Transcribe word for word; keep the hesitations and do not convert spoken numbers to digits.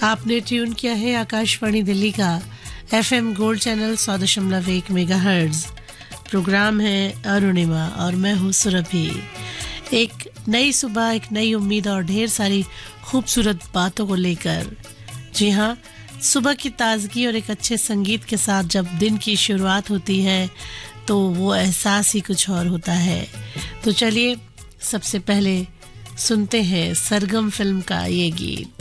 आपने ट्यून किया है आकाशवाणी दिल्ली का एफएम गोल्ड चैनल सौ दशमलव एक मेगाहर्ट्ज। प्रोग्राम है अरुणिमा और मैं हूँ सुरभि। एक नई सुबह, एक नई उम्मीद और ढेर सारी खूबसूरत बातों को लेकर। जी हाँ, सुबह की ताजगी और एक अच्छे संगीत के साथ जब दिन की शुरुआत होती है तो वो एहसास ही कुछ और होता है। तो चलिए सबसे पहले सुनते हैं सरगम फिल्म का ये गीत।